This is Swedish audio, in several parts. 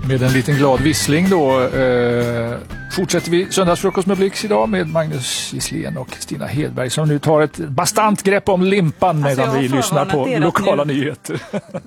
Med en liten glad vissling då fortsätter vi söndagsfrukost med Blix idag med Magnus Gisslén och Kristina Hedberg som nu tar ett bastant grepp om limpan medan vi lyssnar på lokala nyheter.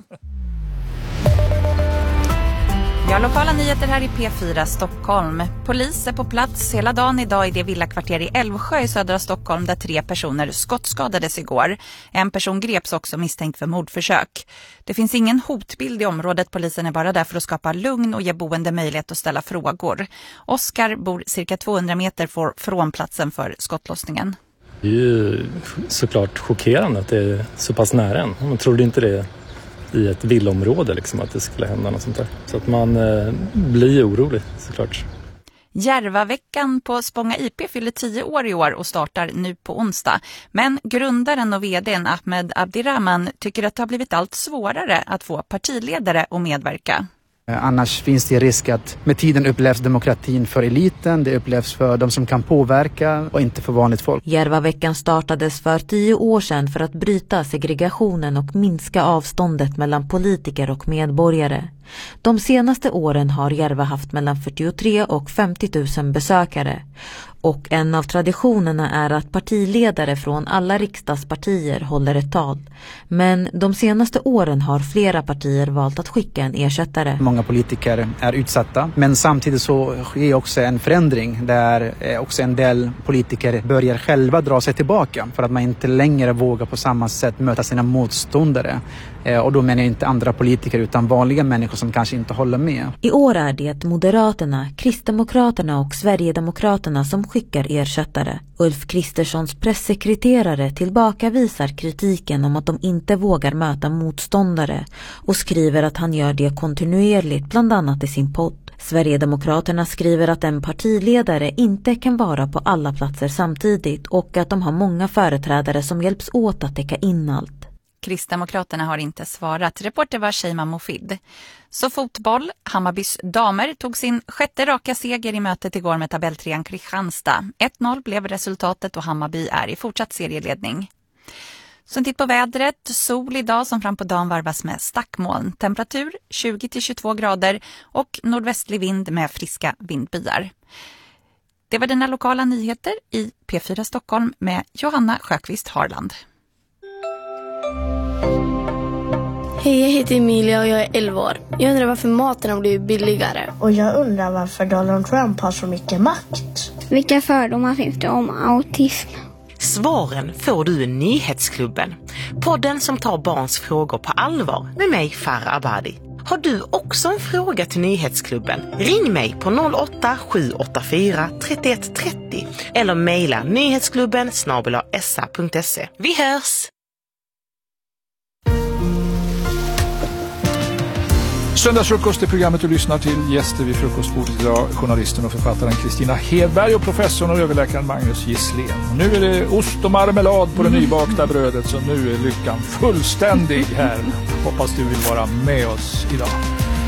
Vi har lokala nyheter här i P4 Stockholm. Polis är på plats hela dagen idag i det villakvarter i Älvsjö i södra Stockholm där 3 personer skottskadades igår. En person greps också misstänkt för mordförsök. Det finns ingen hotbild i området. Polisen är bara där för att skapa lugn och ge boende möjlighet att ställa frågor. Oskar bor cirka 200 meter från platsen för skottlossningen. Det är ju såklart chockerande att det är så pass nära en. Man trodde inte det i ett villområde liksom, att det skulle hända något sånt där. Så att man blir orolig såklart. Järvaveckan på Spånga IP fyller 10 år i år och startar nu på onsdag. Men grundaren och vdn Ahmed Abdirahman tycker att det har blivit allt svårare att få partiledare att medverka. Annars finns det risk att med tiden upplevs demokratin för eliten, det upplevs för de som kan påverka och inte för vanligt folk. Järvaveckan startades för 10 år sedan för att bryta segregationen och minska avståndet mellan politiker och medborgare. De senaste åren har Järva haft mellan 43 och 50 000 besökare. Och en av traditionerna är att partiledare från alla riksdagspartier håller ett tal. Men de senaste åren har flera partier valt att skicka en ersättare. Många politiker är utsatta, men samtidigt så sker också en förändring där också en del politiker börjar själva dra sig tillbaka för att man inte längre vågar på samma sätt möta sina motståndare. Och då menar jag inte andra politiker utan vanliga människor som kanske inte håller med. I år är det Moderaterna, Kristdemokraterna och Sverigedemokraterna som skickar ersättare. Ulf Kristerssons pressekreterare tillbakavisar kritiken om att de inte vågar möta motståndare och skriver att han gör det kontinuerligt, bland annat i sin podd. Sverigedemokraterna skriver att en partiledare inte kan vara på alla platser samtidigt och att de har många företrädare som hjälps åt att täcka in allt. Kristdemokraterna har inte svarat. Reporter var Sheima Mofid. Så fotboll. Hammarbys damer tog sin 6:e raka seger i mötet igår med tabelltrean Kristianstad. 1-0 blev resultatet och Hammarby är i fortsatt serieledning. Så titt på vädret. Sol idag som fram på dagen varvas med stackmoln. Temperatur 20-22 grader och nordvästlig vind med friska vindbyar. Det var dina lokala nyheter i P4 Stockholm med Johanna Sjöqvist Harland. Hej, jag heter Emilia och jag är 11 år. Jag undrar varför maten har blivit billigare. Och jag undrar varför Donald Trump har så mycket makt. Vilka fördomar finns det om autism? Svaren får du i Nyhetsklubben. Podden som tar barns frågor på allvar med mig, Farah Abadi. Har du också en fråga till Nyhetsklubben? Ring mig på 08-784 31 30 eller mejla nyhetsklubben@sa.se. Vi hörs! Söndagsfrukost är programmet du lyssnar till. Gäster vid frukostbordet idag, journalisten och författaren Kristina Hedberg och professorn och överläkaren Magnus Gisslén. Nu är det ost och marmelad på det nybakta brödet, så nu är lyckan fullständig här. Hoppas du vill vara med oss idag.